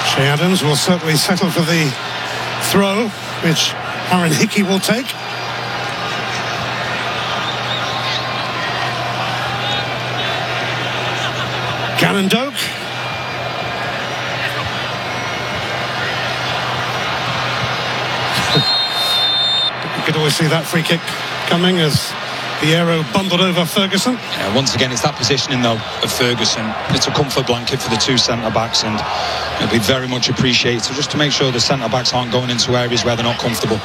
Che Adams will certainly settle for the throw, which Aaron Hickey will take. Gannon Doak. You could always see that free kick coming as Piero bundled over Ferguson. Yeah, once again, it's that positioning though of Ferguson. It's a comfort blanket for the two centre-backs, and it'll be very much appreciated just to make sure the centre-backs aren't going into areas where they're not comfortable.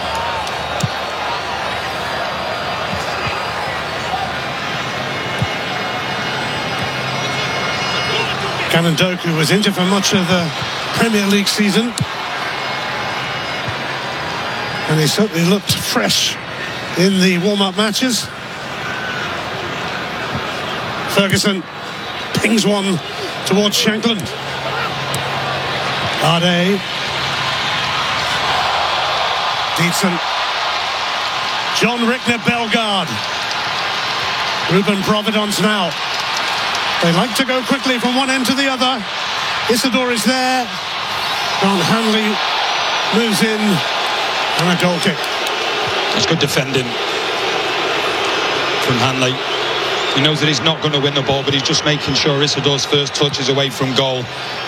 Gannon Doak, who was injured for much of the Premier League season, and he certainly looked fresh in the warm-up matches. Ferguson pings one towards Shankland. Ade. Dietzen. John Rickner Bellegarde. Ruben Providence now. They like to go quickly from one end to the other. Isidore is there. Grant Hanley moves in, and a goal kick. It's good defending from Hanley. He knows that he's not going to win the ball, but he's just making sure Isidore's first touch is away from goal.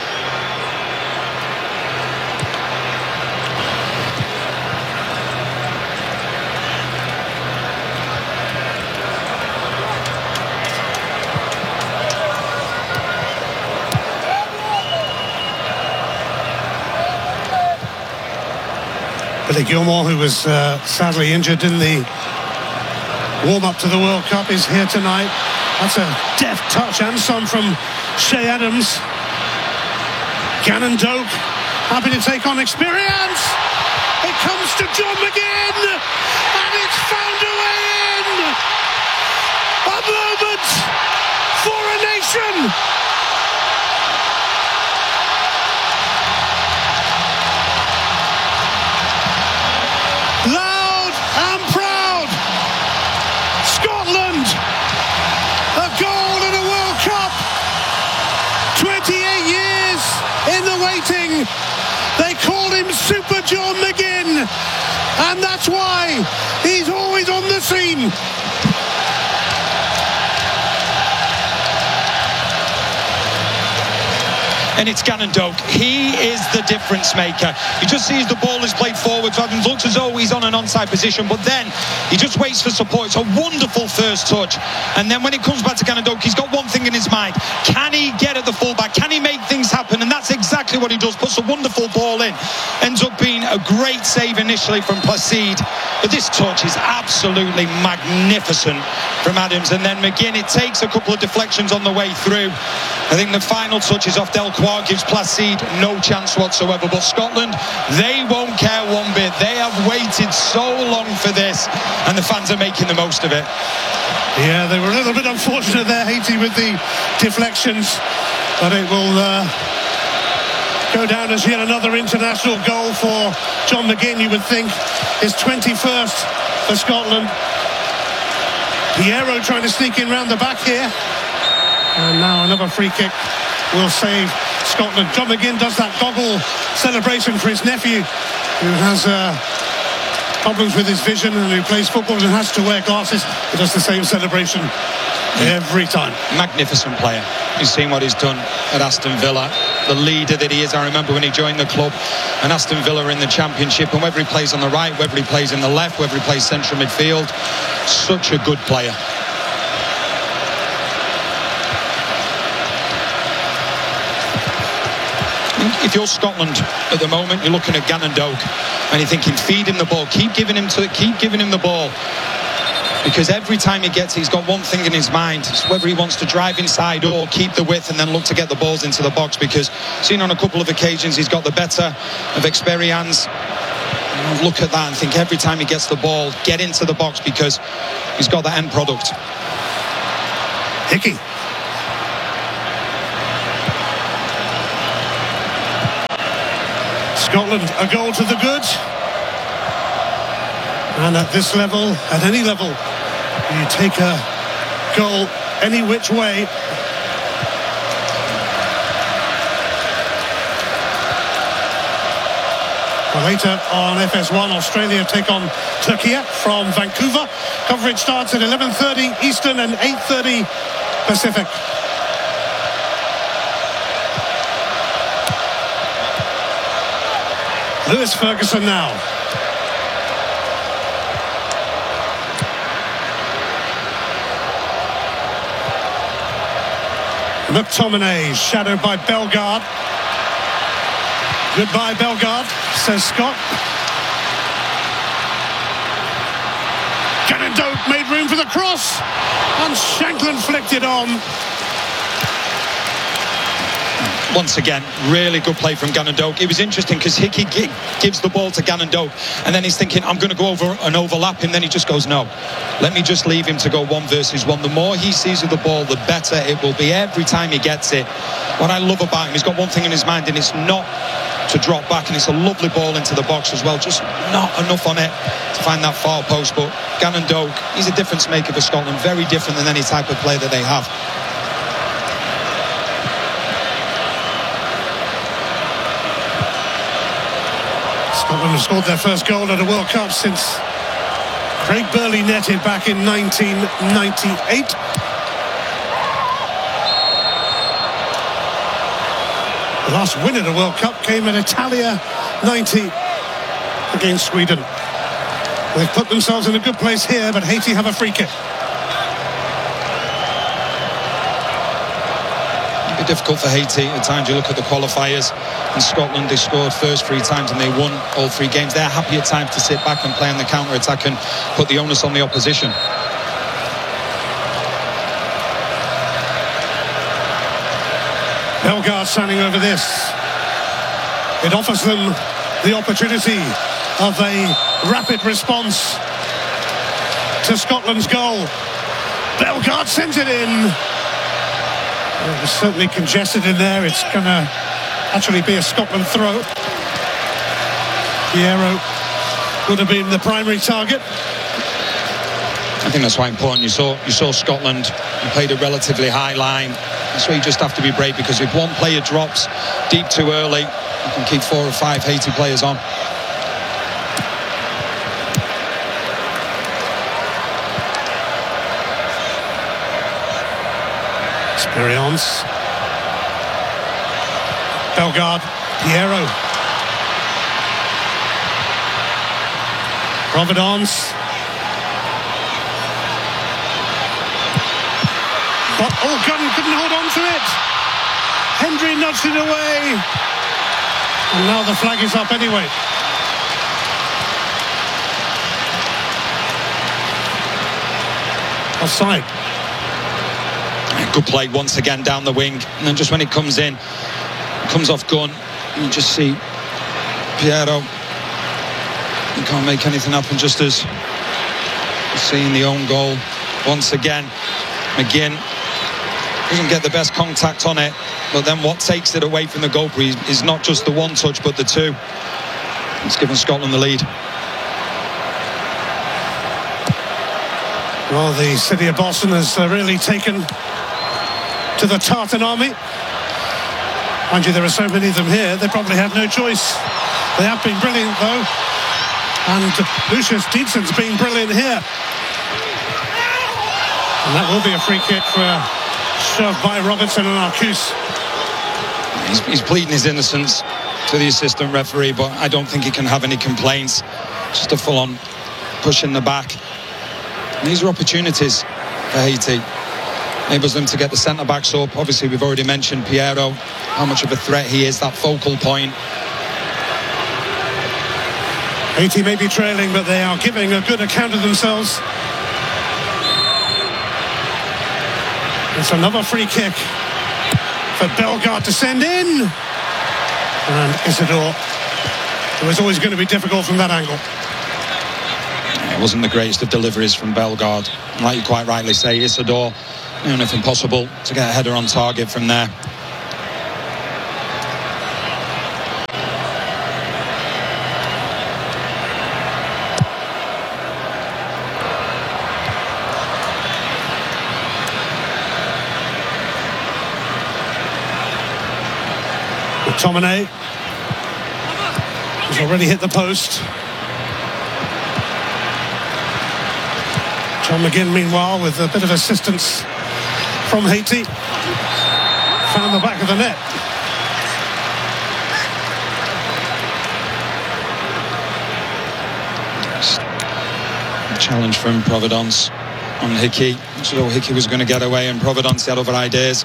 Billy Gilmour, who was sadly injured in the warm-up to the World Cup, is here tonight. That's a deft touch and some from Che Adams. Gannon Doak, happy to take on experience. It comes to John McGinn, and it's found a way in. A moment for a nation. Loud and proud. Scotland, a goal in a World Cup. 28 years in the waiting. They call him Super John McGinn, and that's why he's always on the scene. And it's Gannon Doak. He is the difference maker. You just see as the ball is played forward, so it looks as though he's on an onside position, but then he just waits for support. It's a wonderful first touch. And then when it comes back to Gannon Doak, he's got one thing in his mind. Can he get at the fullback? Can he make things happen? And that's exactly what he does. Puts a wonderful ball in. Ends up being a great save initially from Placide. But this touch is absolutely magnificent from Adams. And then McGinn, it takes a couple of deflections on the way through. I think the final touch is off Delcroix, gives Placide no chance whatsoever. But Scotland, they won't care one bit. They have waited so long for this, and the fans are making the most of it. Yeah, they were a little bit unfortunate there, Haiti, with the deflections, but it will go down as yet another international goal for John McGinn. You would think his 21st for Scotland. Piero trying to sneak in round the back here, and now another free kick will save Scotland. John McGinn does that goggle celebration for his nephew, who has problems with his vision and who plays football and has to wear glasses. He does the same celebration every time. Magnificent player. You've seen what he's done at Aston Villa, the leader that he is. I remember when he joined the club, and Aston Villa in the Championship, and whether he plays on the right, whether he plays in the left, whether he plays central midfield, such a good player. If you're Scotland at the moment, you're looking at Gannon Doak and you're thinking, feed him the ball, keep giving him the ball, because every time he gets it, he's got one thing in his mind. It's whether he wants to drive inside or keep the width and then look to get the balls into the box, because seen on a couple of occasions he's got the better of experience. Look at that and think every time he gets the ball, get into the box, because he's got the end product. Hickey. Scotland, a goal to the good. And at this level, at any level, you take a goal any which way. Well, later on FS1, Australia take on Turkey from Vancouver. Coverage starts at 11:30 Eastern and 8:30 Pacific. Lewis Ferguson now. McTominay, shadowed by Bellegarde. Goodbye, Bellegarde, says Scott. Gannon Doak made room for the cross, and Shankland flicked it on. Once again, really good play from Gannon Doak. It was interesting because Hickey gives the ball to Gannon Doak, and then he's thinking, I'm going to go over and overlap him. Then he just goes, no, let me just leave him to go 1 versus 1. The more he sees of the ball, the better it will be every time he gets it. What I love about him, he's got one thing in his mind, and it's not to drop back, and it's a lovely ball into the box as well. Just not enough on it to find that far post. But Gannon Doak, he's a difference maker for Scotland. Very different than any type of player that they have. Scotland have scored their first goal at a World Cup since Craig Burley netted back in 1998. The last win at a World Cup came at Italia 90 against Sweden. They've put themselves in a good place here, but Haiti have a free kick. It'd be difficult for Haiti at times. You look at the qualifiers in Scotland, they scored first 3 times and they won all 3 games. They're happy at times to sit back and play on the counter-attack and put the onus on the opposition. Bellegarde standing over this. It offers them the opportunity of a rapid response to Scotland's goal. Bellegarde sends it in. It was certainly congested in there. It's going to actually be a Scotland throw. Piero would have been the primary target. I think that's why important. You saw Scotland, you played a relatively high line. That's why you just have to be brave, because if one player drops deep too early, you can keep 4 or 5 Haiti players on. Experience. Bellegarde, Piero. Providence. But Gunn couldn't hold on to it. Hendry nudged it away. And now the flag is up anyway. Offside. Good play once again down the wing, and then just when it comes in, comes off Gunn, you just see Piero. He can't make anything happen, just as seeing the own goal once again. McGinn doesn't get the best contact on it, but then what takes it away from the goalkeeper is not just the 1 touch but the 2. It's given Scotland the lead. Well, the city of Boston has really taken to the Tartan army. Mind you, there are so many of them here, they probably have no choice. They have been brilliant, though. And Lucius Dietzon's been brilliant here. And that will be a free kick for a shove by Robertson and Arcus. He's pleading his innocence to the assistant referee, but I don't think he can have any complaints. Just a full-on push in the back. And these are opportunities for Haiti. Enables them to get the centre-backs up. Obviously, we've already mentioned Piero, how much of a threat he is, that focal point. Haiti may be trailing, but they are giving a good account of themselves. It's another free kick for Bellegarde to send in. And Isidore. It was always going to be difficult from that angle. It wasn't the greatest of deliveries from Bellegarde. Like you quite rightly say, Isidore, even if impossible to get a header on target from there. McTominay. He's already hit the post. John McGinn, meanwhile, with a bit of assistance from Haiti, found the back of the net. Challenge from Providence on Hickey. So Hickey was going to get away, and Providence had other ideas.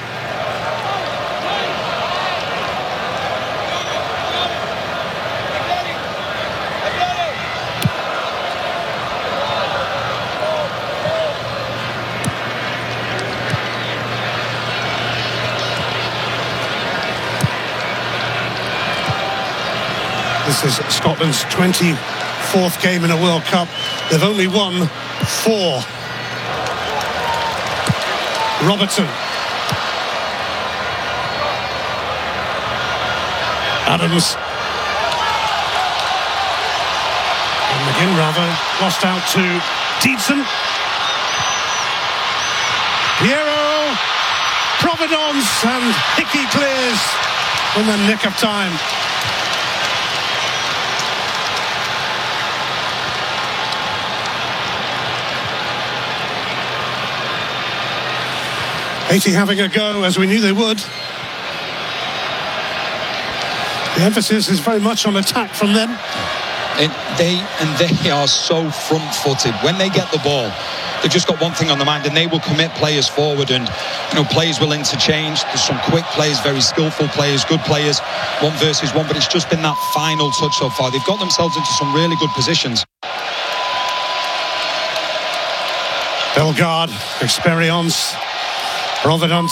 This is Scotland's 24th game in a World Cup. They've only won 4. Robertson. Adams. And McGinn, rather, lost out to Dietzen. Piero. Providence, and Hickey clears in the nick of time. Haiti having a go, as we knew they would. The emphasis is very much on attack from them. They are so front-footed. When they get the ball, they've just got one thing on the mind, and they will commit players forward, and players will interchange. There's some quick players, very skillful players, good players, 1 versus 1, but it's just been that final touch so far. They've got themselves into some really good positions. Bellegarde, experience. Providence.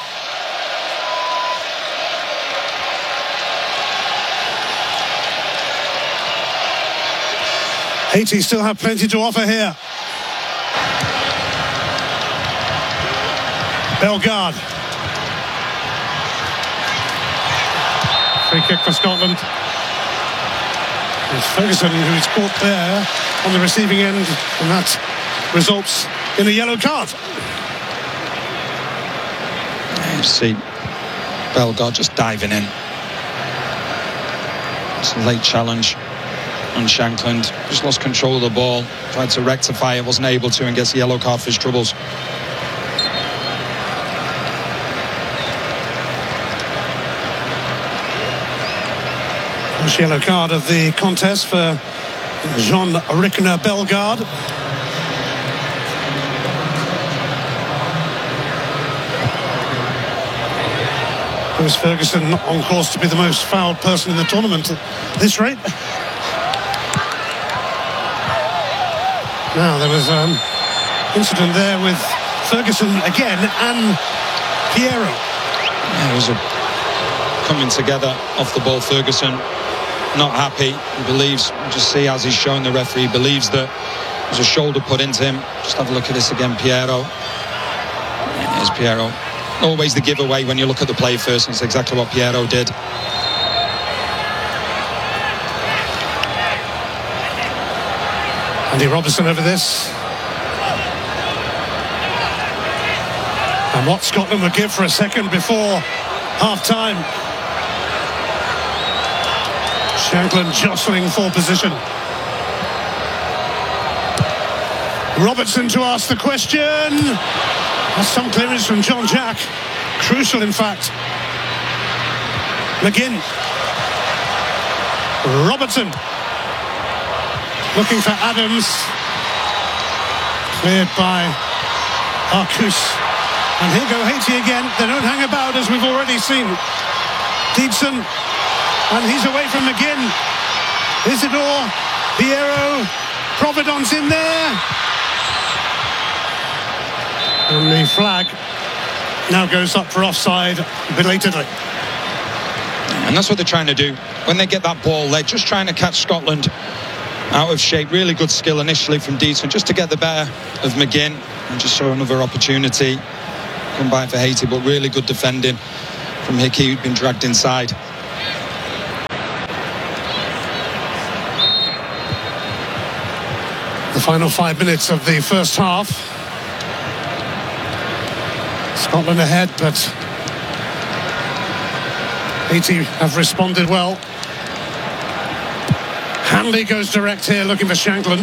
Haiti still have plenty to offer here. Bellegarde. Free kick for Scotland. It's Ferguson who's caught there on the receiving end, and that results in a yellow card. You see Bellegarde just diving in. It's a late challenge on Shankland. Just lost control of the ball. Tried to rectify it, wasn't able to, and gets the yellow card for his troubles. First yellow card of the contest for Jean Rickner Bellegarde. Lewis Ferguson on course to be the most fouled person in the tournament at this rate. Now there was an incident there with Ferguson again and Piero. Yeah, it was a coming together off the ball. Ferguson not happy. He believes, just see as he's showing the referee, he believes that there's a shoulder put into him. Just have a look at this again, Piero. Here's Piero. Always the giveaway when you look at the play first, and it's exactly what Piero did. Andy Robertson over this. And what Scotland would give for a second before half-time. Shankland jostling for position. Robertson to ask the question. That's some clearance from John Jack. Crucial, in fact. McGinn. Robertson. Looking for Adams. Cleared by Arcus. And here go Haiti again. They don't hang about, as we've already seen. Dietzen. And he's away from McGinn. Isidore. Piero. Providence in there. And the flag now goes up for offside belatedly. And that's what they're trying to do. When they get that ball, they're just trying to catch Scotland out of shape. Really good skill initially from Dietzen, just to get the better of McGinn and just show another opportunity. Come by for Haiti, but really good defending from Hickey, who'd been dragged inside. The final 5 minutes of the first half. Scotland ahead, but Haiti have responded well. Stanley goes direct here, looking for Shankland.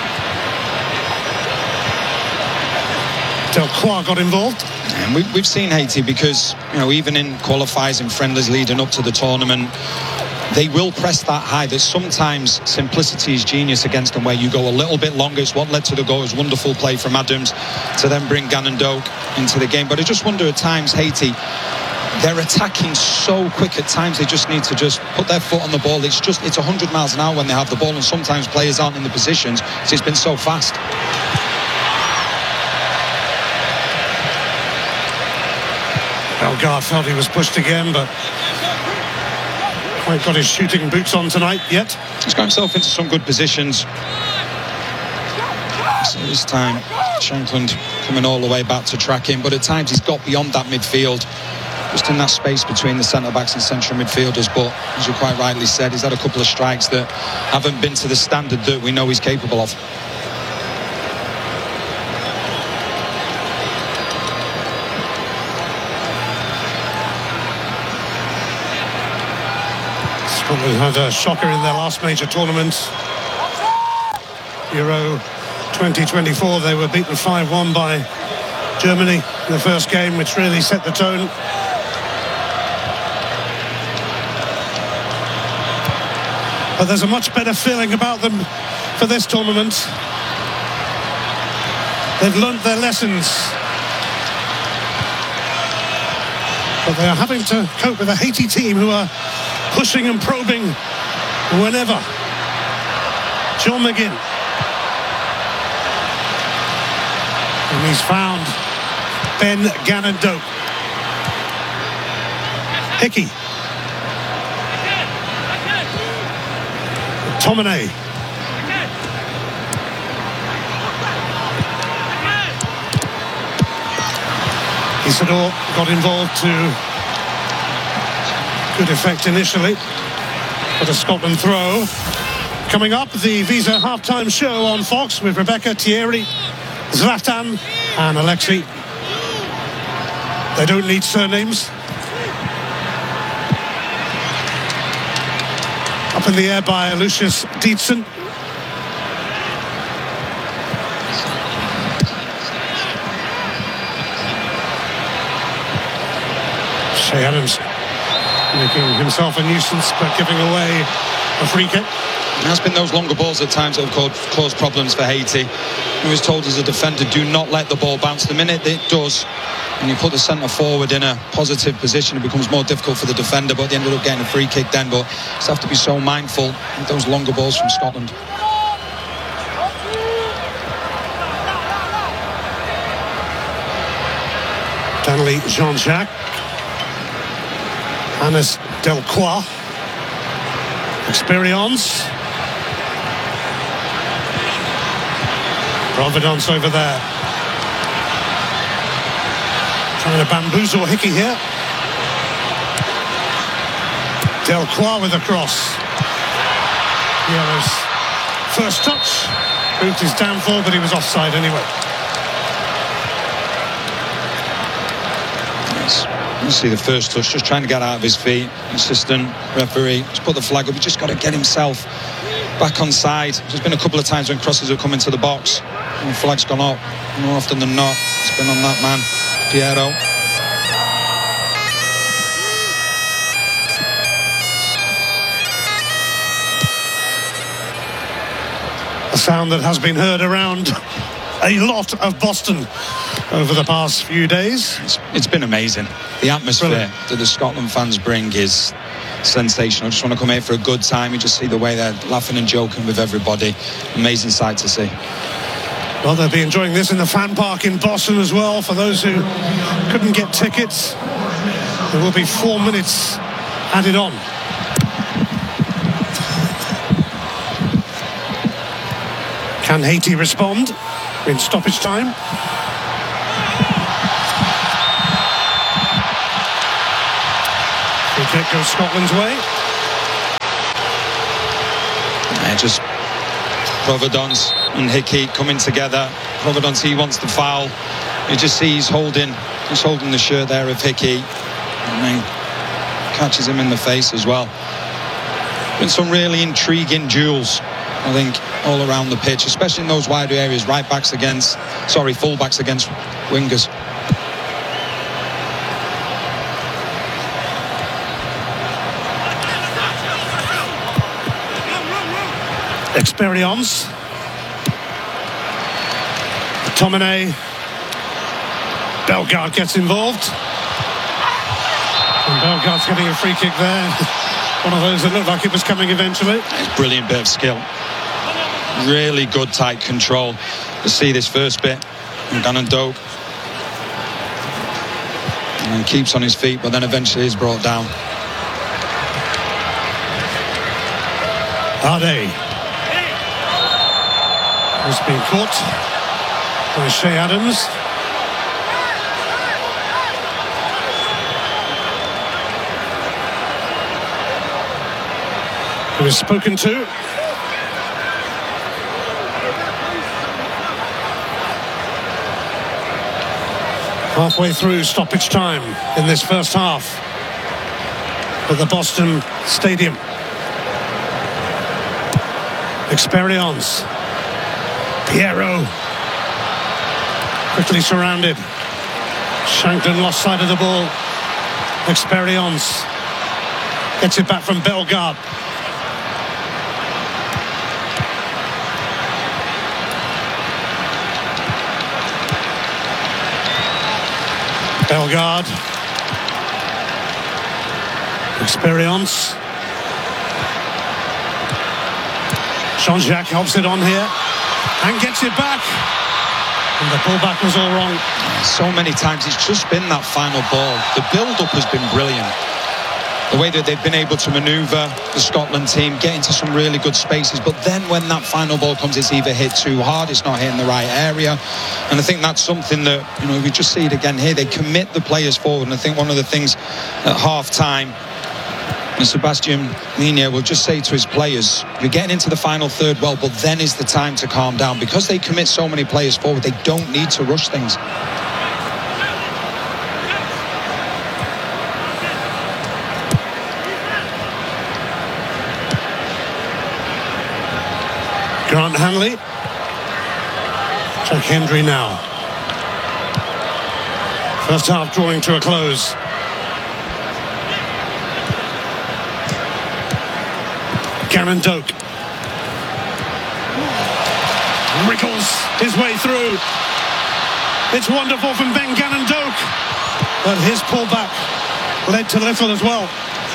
Delcroix got involved. And we've seen Haiti because, even in qualifiers and friendlies leading up to the tournament, they will press that high. There's sometimes simplicity is genius against them, where you go a little bit longer. It's what led to the goal. It was wonderful play from Adams to then bring Gannon Doak into the game. But I just wonder at times, Haiti, they're attacking so quick at times. They just need to just put their foot on the ball. It's 100 miles an hour when they have the ball, and sometimes players aren't in the positions. So it's been so fast. Elgar felt he was pushed again, but quite got his shooting boots on tonight yet. He's got himself into some good positions. So this time, Shankland coming all the way back to track him, but at times he's got beyond that midfield, just in that space between the centre-backs and central midfielders. But as you quite rightly said, he's had a couple of strikes that haven't been to the standard that we know he's capable of. Scotland had a shocker in their last major tournament, Euro 2024. They were beaten 5-1 by Germany in the first game, which really set the tone. But there's a much better feeling about them for this tournament. They've learnt their lessons, but they are having to cope with a Haiti team who are pushing and probing whenever. John McGinn. And he's found Ben Gannon Doak. Hickey. Tomine. Isidore got involved to good effect initially, but a Scotland throw. Coming up, the Visa halftime show on Fox with Rebecca, Thierry, Zlatan and Alexei. They don't need surnames. Up in the air by Lucius Dietzen. Shea Adams making himself a nuisance, but giving away a free kick. It has been those longer balls at times that have caused problems for Haiti. He was told as a defender, do not let the ball bounce. The minute it does, and you put the centre forward in a positive position, it becomes more difficult for the defender, but they ended up getting a free kick then. But just have to be so mindful of those longer balls from Scotland. Stanley Jean-Jacques. Hannes Delcroix. Experience. Providence over there. Trying to bamboozle Hickey here. Delcroix with a cross. Yellow's first touch proved his downfall, but he was offside anyway. You see the first touch, just trying to get out of his feet. Assistant referee just put the flag up. He just got to get himself back on side. There's been a couple of times when crosses have come into the box and the flag's gone up. More often than not, it's been on that man, Piero. A sound that has been heard around a lot of Boston over the past few days. It's been amazing. The atmosphere that the Scotland fans bring is sensational. I just want to come here for a good time. You just see the way they're laughing and joking with everybody. Amazing sight to see. Well, they'll be enjoying this in the fan park in Boston as well. For those who couldn't get tickets, there will be 4 minutes added on. Can Haiti respond in stoppage time? Free kick goes Scotland's way. Yeah, just Providence and Hickey coming together. Providence, he wants the foul. You just see he's holding the shirt there of Hickey, and then catches him in the face as well. Been some really intriguing duels I think, all around the pitch, especially in those wider areas, full-backs against wingers. Experience. Tomine. Bellegarde gets involved. And Bellegarde's getting a free kick there. One of those that looked like it was coming eventually. It's a brilliant bit of skill. Really good tight control. To see this first bit. Gannon Doak. And keeps on his feet, but then eventually is brought down. Ade. Has been caught by Che Adams. Who was spoken to. Halfway through stoppage time in this first half at the Boston Stadium. Experience. Piero. Quickly surrounded. Shankland lost sight of the ball. Experience. Gets it back from Bellegarde. Bellegarde. Experience. Jean-Jacques helps it on here and gets it back. And the pullback was all wrong. So many times it's just been that final ball. The build-up has been brilliant. The way that they've been able to manoeuvre the Scotland team, get into some really good spaces, but then when that final ball comes, it's either hit too hard, it's not hitting the right area. And I think that's something that, we just see it again here. They commit the players forward. And I think one of the things at half-time, Sebastian Migne will just say to his players, you're getting into the final third well, but then is the time to calm down. Because they commit so many players forward, they don't need to rush things. Grant Hanley. Jack Hendry now. First half drawing to a close. Gannon Doak. Wriggles his way through. It's wonderful from Ben Gannon Doak. But his pullback led to little as well.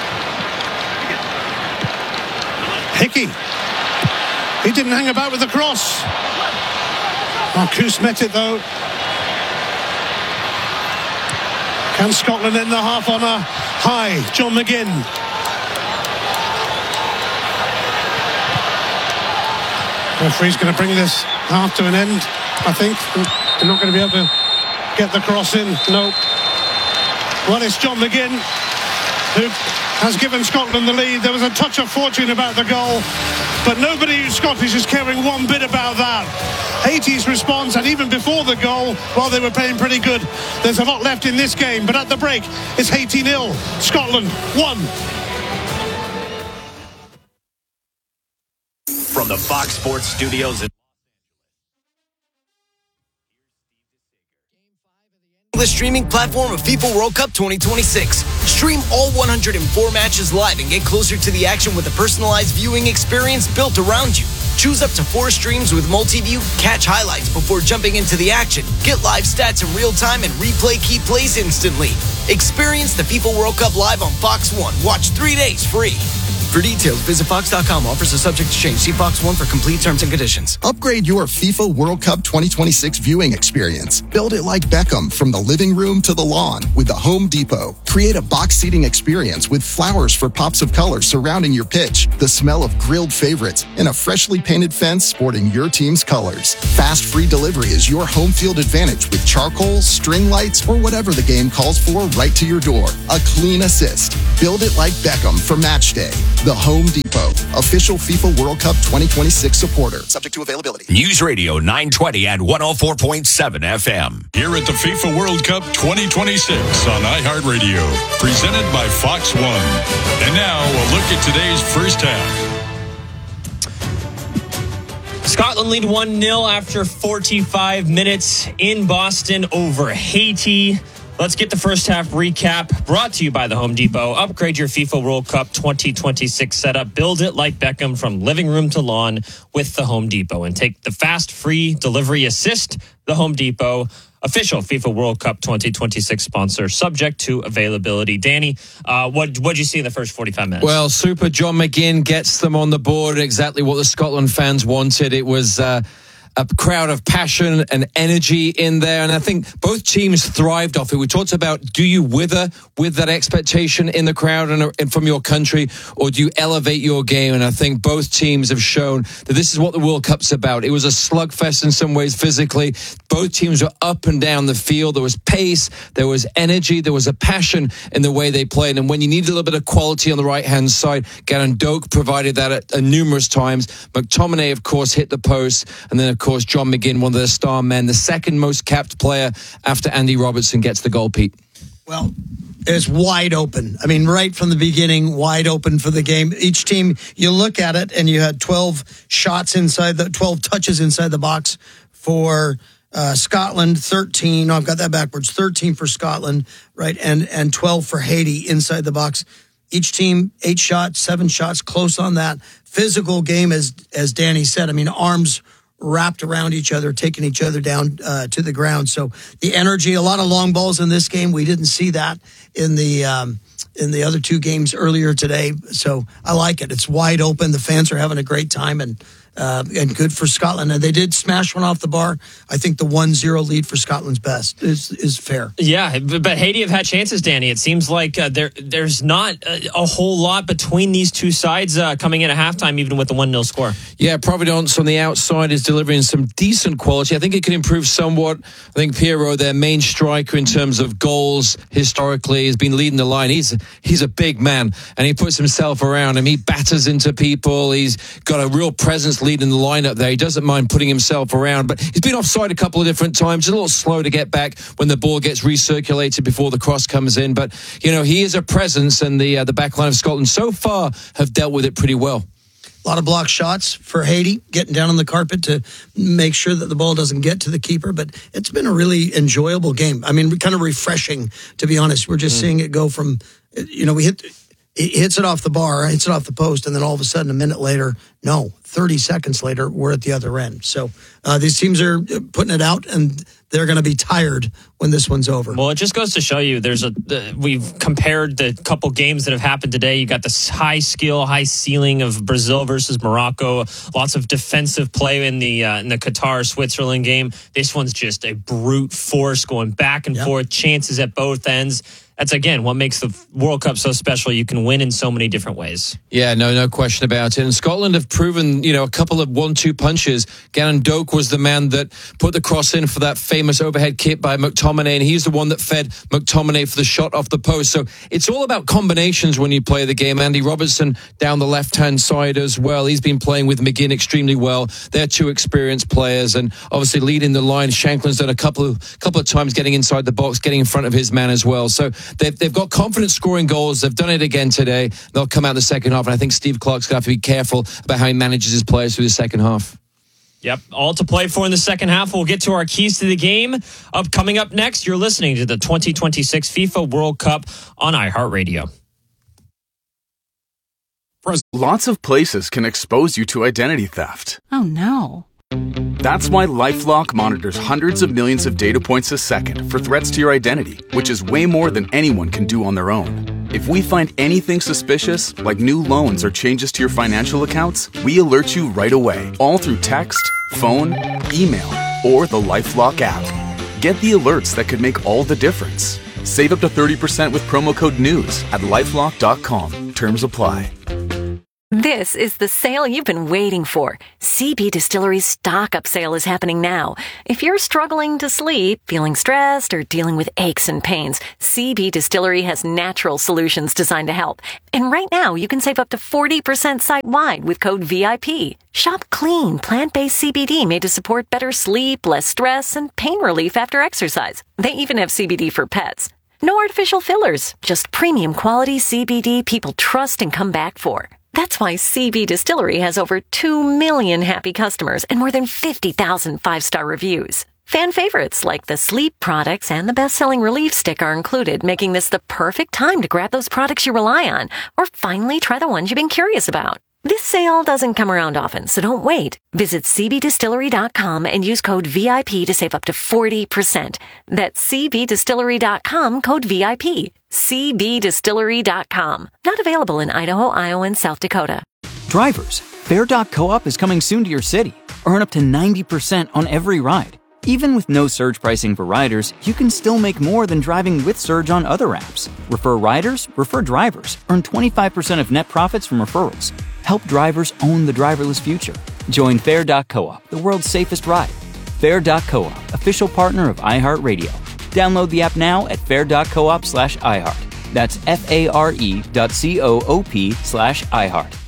Hickey. He didn't hang about with the cross. Marcus met it though. Can Scotland end the half on a high? John McGinn. Referee's going to bring this half to an end, I think. They're not going to be able to get the cross in. No. Well, it's John McGinn who has given Scotland the lead. There was a touch of fortune about the goal, but nobody who's Scottish is caring one bit about that. Haiti's response, and even before the goal, while they were playing pretty good, there's a lot left in this game. But at the break, it's Haiti 0, Scotland 1. From the Fox Sports Studios in the streaming platform of FIFA World Cup 2026. Stream all 104 matches live and get closer to the action with a personalized viewing experience built around you. Choose up to 4 streams with multi-view, catch highlights before jumping into the action, get live stats in real time, and replay key plays instantly. Experience the FIFA World Cup live on Fox One. Watch 3 days free. For details, visit Fox.com. Offers are subject to change. See Fox One for complete terms and conditions. Upgrade your FIFA World Cup 2026 viewing experience. Build it like Beckham from the living room to the lawn with the Home Depot. Create a box seating experience with flowers for pops of color surrounding your pitch, the smell of grilled favorites, and a freshly painted fence sporting your team's colors. Fast free delivery is your home field advantage with charcoal, string lights, or whatever the game calls for right to your door. A clean assist. Build it like Beckham for match day. The Home Depot, official FIFA World Cup 2026 supporter. Subject to availability. News Radio 920 and 104.7 FM. Here at the FIFA World Cup 2026 on iHeartRadio. Presented by Fox One. And now a look at today's first half. Scotland lead 1-0 after 45 minutes in Boston over Haiti. Let's get the first half recap brought to you by the Home Depot. Upgrade your FIFA World Cup 2026 setup. Build it like Beckham from living room to lawn with the Home Depot. And take the fast, free delivery assist. The Home Depot, official FIFA World Cup 2026 sponsor, subject to availability. Danny, what'd you see in the first 45 minutes? Well, super John McGinn gets them on the board, exactly what the Scotland fans wanted. It was a crowd of passion and energy in there, and I think both teams thrived off it. We talked about, do you wither with that expectation in the crowd and from your country, or do you elevate your game? And I think both teams have shown that this is what the World Cup's about. It was a slugfest in some ways physically. Both teams were up and down the field. There was pace, there was energy, there was a passion in the way they played. And when you needed a little bit of quality on the right-hand side, Gavin Doak provided that at numerous times. McTominay, of course, hit the post, and then, of course, John McGinn, one of the star men, the second most capped player after Andy Robertson gets the goal, Pete. Well, it's wide open. I mean, right from the beginning, wide open for the game. Each team, you look at it, and you had 12 touches inside the box for Scotland, 13. No, I've got that backwards. 13 for Scotland, right, and 12 for Haiti inside the box. Each team, 8 shots, 7 shots, close on that. Physical game, as Danny said. I mean, arms wrapped around each other, taking each other down to the ground. So the energy, a lot of long balls in this game. We didn't see that in the other 2 games earlier today. So I like it. It's wide open. The fans are having a great time, and good for Scotland. And they did smash one off the bar. I think the 1-0 lead for Scotland's best is fair. Yeah, but Haiti have had chances, Danny. It seems like there's not a whole lot between these two sides coming in at halftime, even with the 1-0 score. Yeah, Providence on the outside is delivering some decent quality. I think it can improve somewhat. I think Piero, their main striker in terms of goals historically, has been leading the line. He's a big man, and he puts himself around him. He batters into people. He's got a real presence leading the lineup there. He doesn't mind putting himself around, but he's been offside a couple of different times. A little slow to get back when the ball gets recirculated before the cross comes in. But, he is a presence, and the back line of Scotland so far have dealt with it pretty well. A lot of block shots for Haiti, getting down on the carpet to make sure that the ball doesn't get to the keeper. But it's been a really enjoyable game. I mean, kind of refreshing, to be honest. We're just seeing it go from, it hits it off the bar, hits it off the post, and then all of a sudden, a minute later, 30 seconds later, we're at the other end. So these teams are putting it out, and they're going to be tired when this one's over. Well, it just goes to show you we've compared the couple games that have happened today. You got this high skill, high ceiling of Brazil versus Morocco. Lots of defensive play in the Qatar-Switzerland game. This one's just a brute force going back and forth, chances at both ends. That's, again, what makes the World Cup so special. You can win in so many different ways. Yeah, no question about it. And Scotland have proven, a couple of 1-2 punches. Gavin Doak was the man that put the cross in for that famous overhead kick by McTominay, and he's the one that fed McTominay for the shot off the post. So it's all about combinations when you play the game. Andy Robertson down the left-hand side as well. He's been playing with McGinn extremely well. They're 2 experienced players, and obviously leading the line. Shanklin's done a couple of times getting inside the box, getting in front of his man as well. So they've got confidence scoring goals. They've done it again today. They'll come out in the second half, and I think Steve Clark's going to have to be careful about how he manages his players through the second half. Yep, all to play for in the second half. We'll get to our keys to the game. Coming up next, you're listening to the 2026 FIFA World Cup on iHeartRadio. Lots of places can expose you to identity theft. Oh, no. That's why LifeLock monitors hundreds of millions of data points a second for threats to your identity, which is way more than anyone can do on their own. If we find anything suspicious, like new loans or changes to your financial accounts, we alert you right away, all through text, phone, email, or the LifeLock app. Get the alerts that could make all the difference. Save up to 30% with promo code NEWS at LifeLock.com. Terms apply. This is the sale you've been waiting for. CB Distillery's stock-up sale is happening now. If you're struggling to sleep, feeling stressed, or dealing with aches and pains, CB Distillery has natural solutions designed to help. And right now, you can save up to 40% site-wide with code VIP. Shop clean, plant-based CBD made to support better sleep, less stress, and pain relief after exercise. They even have CBD for pets. No artificial fillers, just premium quality CBD people trust and come back for. That's why CB Distillery has over 2 million happy customers and more than 50,000 5-star reviews. Fan favorites like the sleep products and the best-selling Relief Stick are included, making this the perfect time to grab those products you rely on or finally try the ones you've been curious about. This sale doesn't come around often, so don't wait. Visit cbdistillery.com and use code VIP to save up to 40%. That's cbdistillery.com, code VIP. cbdistillery.com. Not available in Idaho, Iowa, and South Dakota. Drivers, Fair.coop is coming soon to your city. Earn up to 90% on every ride. Even with no surge pricing for riders, you can still make more than driving with Surge on other apps. Refer riders, refer drivers. Earn 25% of net profits from referrals. Help drivers own the driverless future. Join Fair.coop, the world's safest ride. Fair.coop, official partner of iHeartRadio. Download the app now at fair.coop/iHeart. That's FARE.coop/iHeart.